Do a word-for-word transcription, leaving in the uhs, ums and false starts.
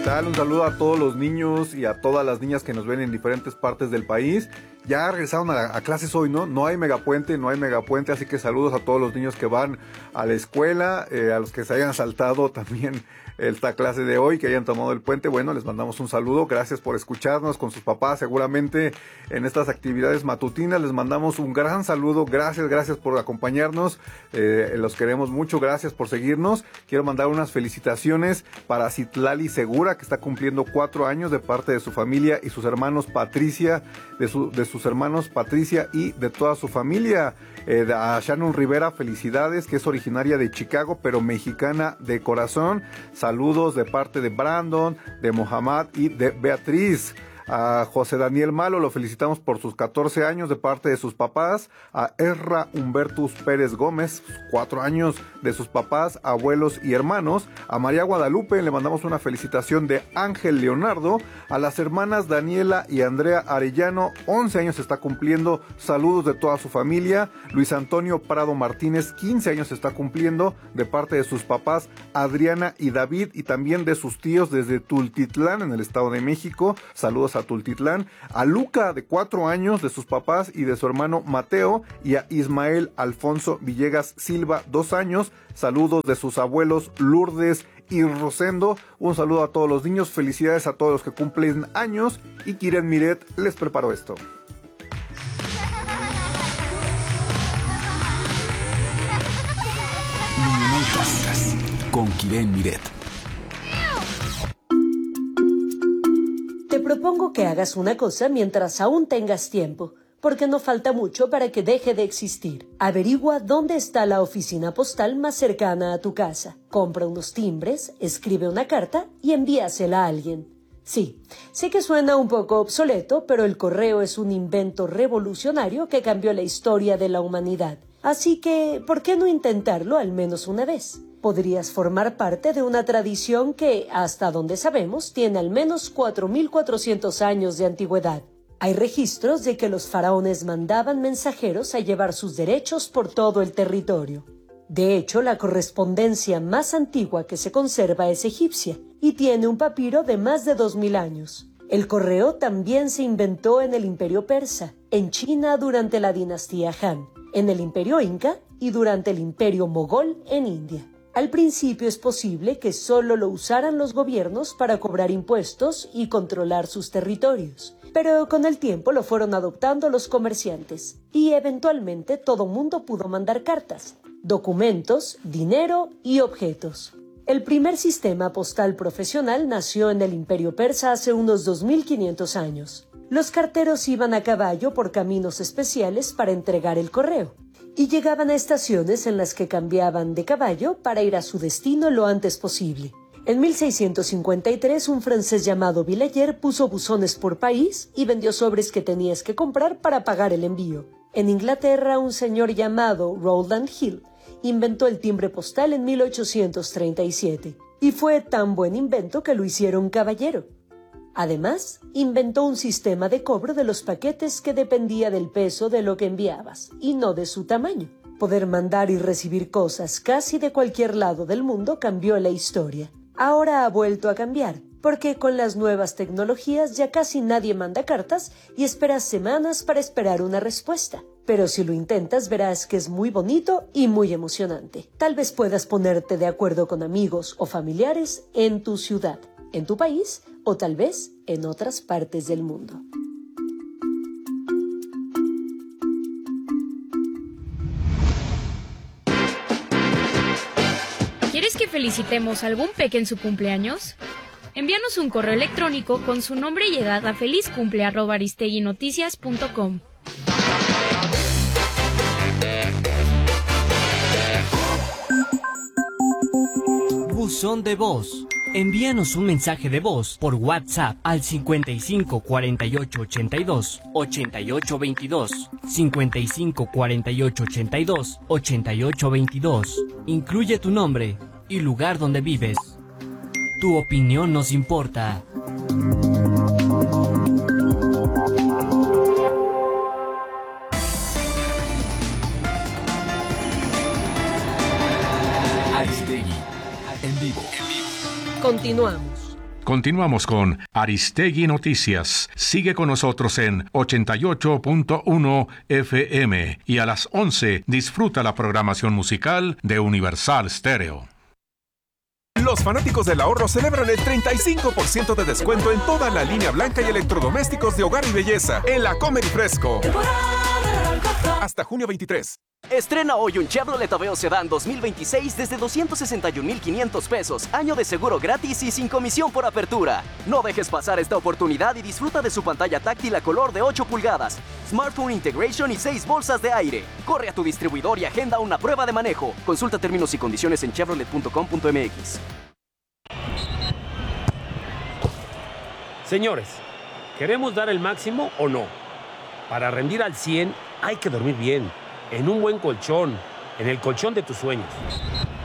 tal? Un saludo a todos los niños y a todas las niñas que nos ven en diferentes partes del país. Ya regresaron a, a clases hoy, ¿no? No hay megapuente, no hay megapuente, así que saludos a todos los niños que van a la escuela, eh, a los que se hayan saltado también esta clase de hoy, que hayan tomado el puente. Bueno, les mandamos un saludo, gracias por escucharnos con sus papás, seguramente en estas actividades matutinas. Les mandamos un gran saludo, gracias, gracias por acompañarnos, eh, los queremos mucho, gracias por seguirnos. Quiero mandar unas felicitaciones para Citlali Segura, que está cumpliendo cuatro años, de parte de su familia y sus hermanos Patricia, de, su, de sus hermanos Patricia y de toda su familia. Eh, a Shannon Rivera, felicidades, que es originaria de Chicago, pero mexicana de corazón. Saludos de parte de Brandon, de Mohamed y de Beatriz. A José Daniel Malo lo felicitamos por sus catorce años de parte de sus papás. A Erra Humbertus Pérez Gómez, cuatro años de sus papás, abuelos y hermanos. A María Guadalupe le mandamos una felicitación de Ángel Leonardo. A las hermanas Daniela y Andrea Arellano, once años está cumpliendo, saludos de toda su familia. Luis Antonio Prado Martínez, quince años está cumpliendo, de parte de sus papás Adriana y David, y también de sus tíos desde Tultitlán, en el Estado de México. Saludos a Tultitlán. A Luca, de cuatro años, de sus papás y de su hermano Mateo. Y a Ismael Alfonso Villegas Silva, dos años. Saludos de sus abuelos Lourdes y Rosendo. Un saludo a todos los niños, felicidades a todos los que cumplen años. Y Kiren Miret les preparó esto. Con Kiren Miret. Te propongo que hagas una cosa mientras aún tengas tiempo, porque no falta mucho para que deje de existir. Averigua dónde está la oficina postal más cercana a tu casa. Compra unos timbres, escribe una carta y envíasela a alguien. Sí, sé que suena un poco obsoleto, pero el correo es un invento revolucionario que cambió la historia de la humanidad. Así que, ¿por qué no intentarlo al menos una vez? Podrías formar parte de una tradición que, hasta donde sabemos, tiene al menos cuatro mil cuatrocientos años de antigüedad. Hay registros de que los faraones mandaban mensajeros a llevar sus derechos por todo el territorio. De hecho, la correspondencia más antigua que se conserva es egipcia y tiene un papiro de más de dos mil años. El correo también se inventó en el Imperio Persa, en China durante la dinastía Han, en el Imperio Inca y durante el Imperio Mogol en India. Al principio es posible que solo lo usaran los gobiernos para cobrar impuestos y controlar sus territorios, pero con el tiempo lo fueron adoptando los comerciantes y eventualmente todo mundo pudo mandar cartas, documentos, dinero y objetos. El primer sistema postal profesional nació en el Imperio Persa hace unos dos mil quinientos años. Los carteros iban a caballo por caminos especiales para entregar el correo, y llegaban a estaciones en las que cambiaban de caballo para ir a su destino lo antes posible. En mil seiscientos cincuenta y tres, un francés llamado Villayer puso buzones por país y vendió sobres que tenías que comprar para pagar el envío. En Inglaterra, un señor llamado Rowland Hill inventó el timbre postal en mil ochocientos treinta y siete, y fue tan buen invento que lo hicieron caballero. Además, inventó un sistema de cobro de los paquetes que dependía del peso de lo que enviabas, y no de su tamaño. Poder mandar y recibir cosas casi de cualquier lado del mundo cambió la historia. Ahora ha vuelto a cambiar, porque con las nuevas tecnologías ya casi nadie manda cartas y esperas semanas para esperar una respuesta. Pero si lo intentas verás que es muy bonito y muy emocionante. Tal vez puedas ponerte de acuerdo con amigos o familiares en tu ciudad, en tu país o tal vez en otras partes del mundo. ¿Quieres que felicitemos a algún peque en su cumpleaños? Envíanos un correo electrónico con su nombre y edad a felizcumple arroba aristeguinoticias punto com. Buzón de voz. Envíanos un mensaje de voz por WhatsApp al cincuenta y cinco cuarenta y ocho ochenta y dos ochenta y ocho veintidós, cincuenta y cinco cuarenta y ocho ochenta y dos ochenta y ocho veintidós. Incluye tu nombre y lugar donde vives. Tu opinión nos importa. Aristegui, en vivo. Continuamos. Continuamos con Aristegui Noticias. Sigue con nosotros en ochenta y ocho punto uno F M y a las once disfruta la programación musical de Universal Stereo. Los fanáticos del ahorro celebran el treinta y cinco por ciento de descuento en toda la línea blanca y electrodomésticos de hogar y belleza en la Comer y Fresco. Hasta junio veintitrés. Estrena hoy un Chevrolet Aveo Sedán dos mil veintiséis desde doscientos sesenta y un mil quinientos pesos, año de seguro gratis y sin comisión por apertura. No dejes pasar esta oportunidad y disfruta de su pantalla táctil a color de ocho pulgadas, Smartphone Integration y seis bolsas de aire. Corre a tu distribuidor y agenda una prueba de manejo. Consulta términos y condiciones en chevrolet punto com punto m x. Señores, ¿queremos dar el máximo o no? Para rendir al cien hay que dormir bien, en un buen colchón, en el colchón de tus sueños.